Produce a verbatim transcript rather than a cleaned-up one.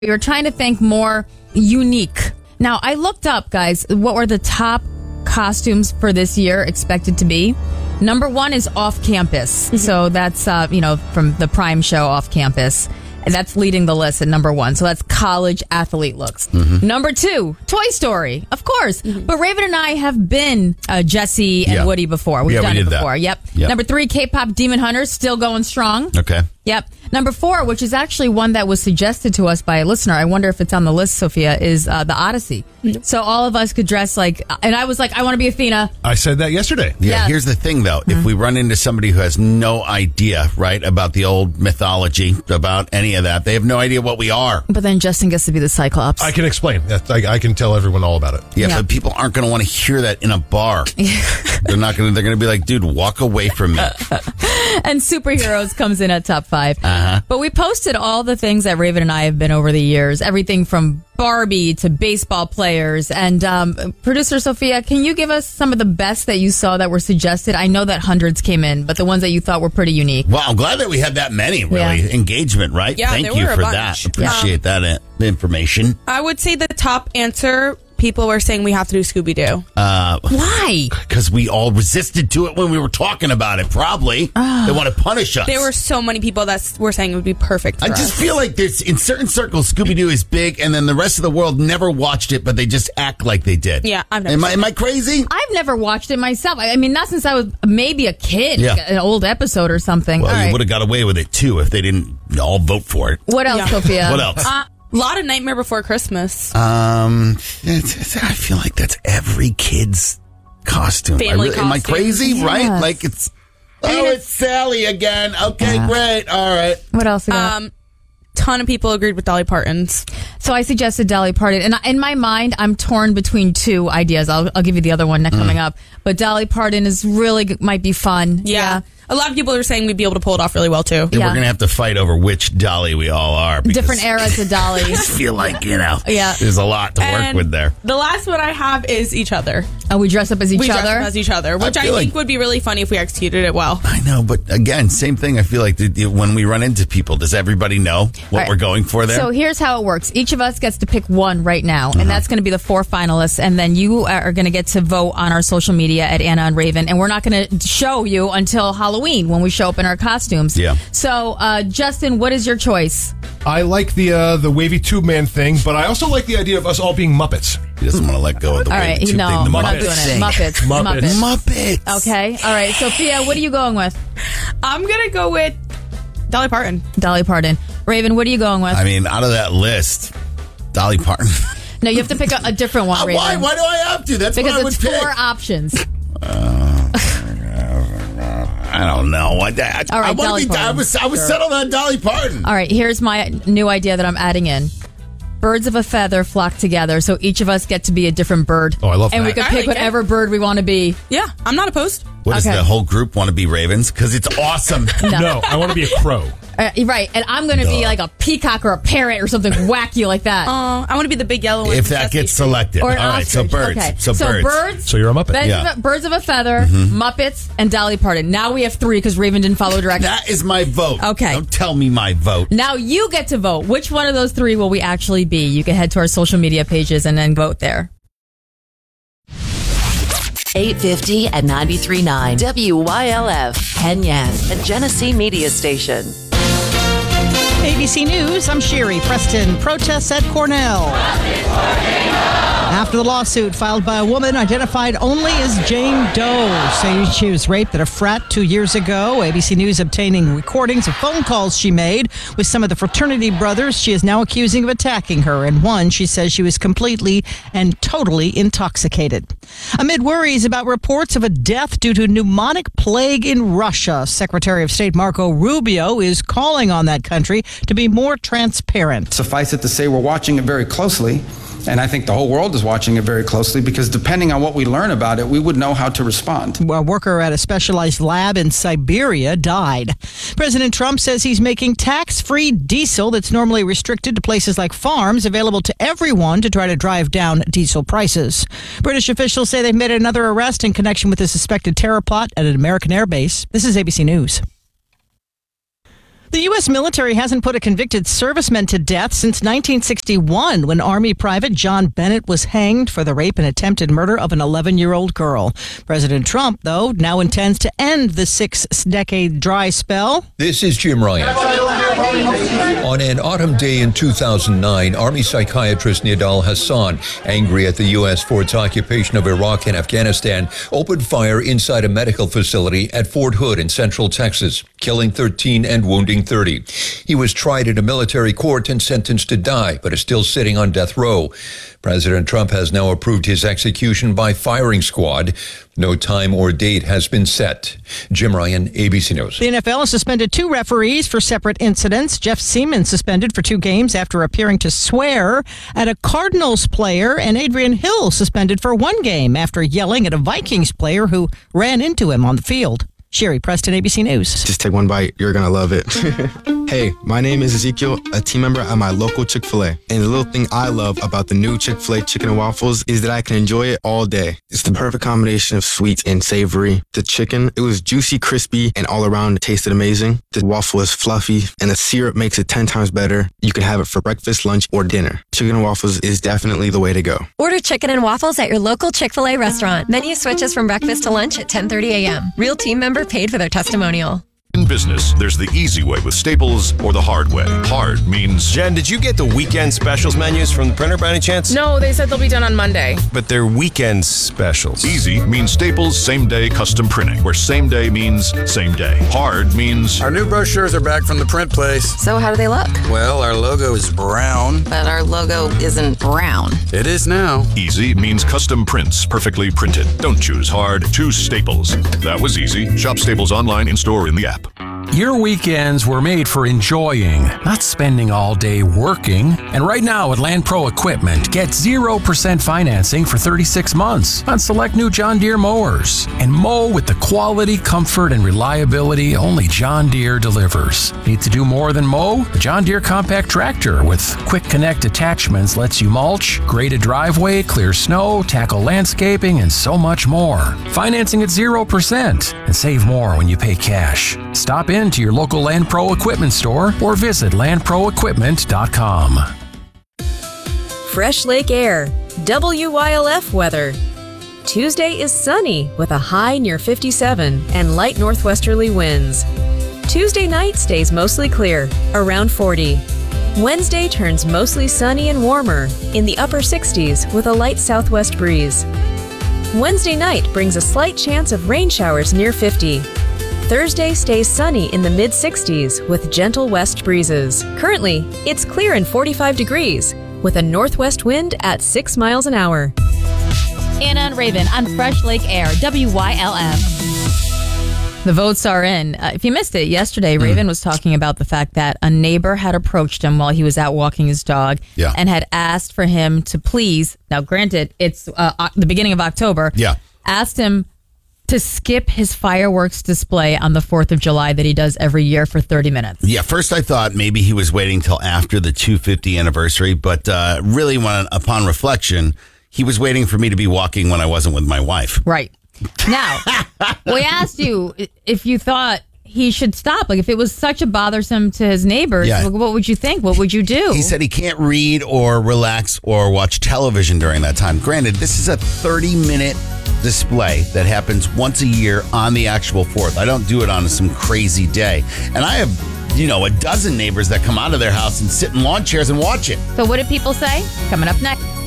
We were trying to think more unique. Now, I looked up, guys, what were the top costumes for this year expected to be. Number one is off campus. Mm-hmm. So that's, uh, you know, from the Prime show Off Campus. And that's leading the list at number one. So that's college athlete looks. Mm-hmm. Number two, Toy Story, of course. Mm-hmm. But Raven and I have been uh, Jesse and yeah. Woody before. We've yeah, done we it did before. That. Yep. yep. Number three, K-pop Demon Hunters, still going strong. Okay. Yep. Number four, which is actually one that was suggested to us by a listener. I wonder if it's on the list, Sophia, is uh, the Odyssey. Mm-hmm. So all of us could dress like, and I was like, I want to be Athena. I said that yesterday. Yeah, yes. Here's the thing, though. Mm-hmm. If we run into somebody who has no idea, right, about the old mythology, about any of that, they have no idea what we are. But then Justin gets to be the Cyclops. I can explain. That's, I, I can tell everyone all about it. Yeah, yeah. but people aren't going to want to hear that in a bar. They're not going to, they're going to be like, dude, walk away from me. And superheroes comes in at top five. Uh-huh. But we posted all the things that Raven and I have been over the years. Everything from Barbie to baseball players. And um, producer Sophia, can you give us some of the best that you saw that were suggested? I know that hundreds came in, but the ones that you thought were pretty unique. Well, I'm glad that we had that many, really. Yeah. Engagement, right? Yeah, Thank there you were a for bunch. that. Appreciate that uh, information. I would say the top answer, people were saying we have to do Scooby-Doo. Uh, Why? Because we all resisted to it when we were talking about it, probably. Oh. They want to punish us. There were so many people that were saying it would be perfect for I just us. feel like there's in certain circles, Scooby-Doo is big, and then the rest of the world never watched it, but they just act like they did. Yeah, I've never Am I, seen am I crazy? I've never watched it myself. I I mean, not since I was maybe a kid, Yeah. an old episode or something. Well, All you right. would have got away with it, too, if they didn't all vote for it. What else, Yeah. Sophia? What else? Uh, a lot of Nightmare Before Christmas. Um, it's, it's, I feel like that's every kid's costume. I Family Am I costume. crazy? Yes. Right? Like it's. I mean, Oh, it's- it's Sally again. Okay, Yeah. great. All right. What else? we got? Um, ton of people agreed with Dolly Parton's. So I suggested Dolly Parton, and in my mind, I'm torn between two ideas. I'll, I'll give you the other one next coming up. But Dolly Parton is really might be fun. Yeah. A lot of people are saying we'd be able to pull it off really well, too. Yeah, Yeah. We're gonna have to fight over which Dolly we all are. because Different eras of Dolly. I just feel like you know. Yeah. There's a lot to work And with there. The last one I have is each other. Oh, we dress up as each we dress other. up as each other, which I, feel think like- would be really funny if we executed it well. I know, but again, same thing. I feel like the, the, when we run into people, does everybody know what right. we're going for there? So here's how it works. Each of us gets to pick one right now, Uh-huh. and that's going to be the four finalists. And then you are going to get to vote on our social media at Anna and Raven. And we're not going to show you until Halloween when we show up in our costumes. Yeah. So, uh, Justin, what is your choice? I like the uh, the wavy tube man thing, but I also like the idea of us all being Muppets. he doesn't want to let go of the All way right, the two no, thing, the we're not Muppets doing thing. it. Muppets. Muppets. Muppets. Muppets. Okay. All right. Sophia, what are you going with? I'm going to go with Dolly Parton. Dolly Parton. Raven, what are you going with? I mean, out of that list, Dolly Parton. No, you have to pick a, a different one, Raven. Why? Why do I have to? That's Because what I would it's pick. four options. I don't know. I, I, All right, I, wanna Dolly be, I Parton. was I was Sure. settled on Dolly Parton. All right, here's my new idea that I'm adding in. Birds of a feather flock together, so each of us get to be a different bird. Oh, I love And we that. can I pick like it. whatever bird we want to be. Yeah, I'm not opposed. What does Okay. the whole group want to be? Ravens? Because it's awesome. No, I want to be a crow. Uh, right, and I'm going to be like a peacock or a parrot or something wacky like that. Uh, I want to be the big yellow one. if from that Sesame gets Street. selected. Or an All right, so ostrich. birds. Okay. So, birds. birds. So you're a Muppet. Birds, Yeah. of, a, birds of a feather, Muppets, and Dolly Parton. Now we have three because Raven didn't follow directions. That is my vote. Okay. Don't tell me my vote. Now you get to vote. Which one of those three will we actually be? You can head to our social media pages and then vote there. eight fifty and ninety-three point nine W Y L F, Penyan, a Genesee media station. A B C News, I'm Sherry Preston. Protests at Cornell. After the lawsuit filed by a woman identified only as Jane Doe, saying she was raped at a frat two years ago. A B C News obtaining recordings of phone calls she made with some of the fraternity brothers she is now accusing of attacking her. And one, she says she was completely and totally intoxicated. Amid worries about reports of a death due to pneumonic plague in Russia, Secretary of State Marco Rubio is calling on that country to be more transparent. Suffice it to say, we're watching it very closely, and I think the whole world is watching it very closely because depending on what we learn about it, we would know how to respond. A worker at a specialized lab in Siberia died. President Trump says he's making tax-free diesel that's normally restricted to places like farms available to everyone to try to drive down diesel prices. British officials say they've made another arrest in connection with a suspected terror plot at an American air base. This is A B C News. The U S military hasn't put a convicted serviceman to death since nineteen sixty-one, when Army Private John Bennett was hanged for the rape and attempted murder of an eleven-year-old girl. President Trump, though, now intends to end the six-decade dry spell. This is Jim Ryan. On an autumn day in two thousand nine, Army psychiatrist Nidal Hassan, angry at the U S for its occupation of Iraq and Afghanistan, opened fire inside a medical facility at Fort Hood in central Texas, killing thirteen and wounding thirty. He was tried in a military court and sentenced to die, but is still sitting on death row. President Trump has now approved his execution by firing squad. No time or date has been set. Jim Ryan, A B C News. The N F L has suspended two referees for separate incidents. Jeff Seaman suspended for two games after appearing to swear at a Cardinals player, and Adrian Hill suspended for one game after yelling at a Vikings player who ran into him on the field. Sherry Preston, A B C News. Just take one bite. You're going to love it. Hey, my name is Ezekiel, a team member at my local Chick-fil-A. And the little thing I love about the new Chick-fil-A chicken and waffles is that I can enjoy it all day. It's the perfect combination of sweet and savory. The chicken, it was juicy, crispy, and all around it tasted amazing. The waffle is fluffy, and the syrup makes it ten times better. You can have it for breakfast, lunch, or dinner. Chicken and waffles is definitely the way to go. Order chicken and waffles at your local Chick-fil-A restaurant. Menu switches from breakfast to lunch at ten thirty a.m. Real team member paid for their testimonial. In business, there's the easy way with Staples or the hard way. Hard means... Jen, did you get the weekend specials menus from the printer by any chance? No, they said they'll be done on Monday. But they're weekend specials. Easy means Staples same-day custom printing, where same day means same day. Hard means... Our new brochures are back from the print place. So how do they look? Well, our logo is brown. But our logo isn't brown. It is now. Easy means custom prints, perfectly printed. Don't choose hard, choose Staples. That was easy. Shop Staples online, in-store, in the app. Your weekends were made for enjoying, not spending all day working. And right now at Land Pro Equipment, get zero percent financing for thirty-six months on select new John Deere mowers. And mow with the quality, comfort, and reliability only John Deere delivers. Need to do more than mow? The John Deere Compact Tractor with Quick Connect attachments lets you mulch, grade a driveway, clear snow, tackle landscaping, and so much more. Financing at zero percent and save more when you pay cash. Stop in to your local Land Pro Equipment store or visit land pro equipment dot com. Fresh Lake Air, W Y L F weather. Tuesday is sunny with a high near fifty-seven and light northwesterly winds. Tuesday night stays mostly clear, around forty. Wednesday turns mostly sunny and warmer, in the upper sixties with a light southwest breeze. Wednesday night brings a slight chance of rain showers near fifty. Thursday stays sunny in the mid-sixties with gentle west breezes. Currently, it's clear and forty-five degrees with a northwest wind at six miles an hour. Anna and Raven on Fresh Lake Air, W Y L F. The votes are in. Uh, if you missed it yesterday, mm. Raven was talking about the fact that a neighbor had approached him while he was out walking his dog yeah. and had asked for him to please, now granted, it's uh, the beginning of October, yeah. asked him to skip his fireworks display on the fourth of July that he does every year for thirty minutes. Yeah, first I thought maybe he was waiting till after the two hundred fiftieth anniversary, but uh, really, when upon reflection, he was waiting for me to be walking when I wasn't with my wife. Right. Now, we asked you if you thought he should stop. Like, if it was such a bothersome to his neighbors, yeah. what would you think? What would you do? He said he can't read or relax or watch television during that time. Granted, this is a thirty-minute display that happens once a year on the actual fourth. I don't do it on some crazy day. And I have, you know, a dozen neighbors that come out of their house and sit in lawn chairs and watch it. So what did people say? Coming up next.